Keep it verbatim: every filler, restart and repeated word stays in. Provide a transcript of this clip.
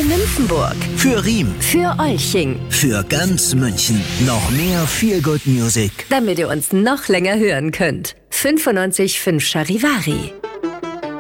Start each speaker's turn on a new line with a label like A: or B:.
A: Für Nymphenburg.
B: Für Riem.
A: Für Olching.
B: Für ganz München. Noch mehr Feel Good Music.
A: Damit ihr uns noch länger hören könnt. fünfundneunzig Komma fünf Charivari.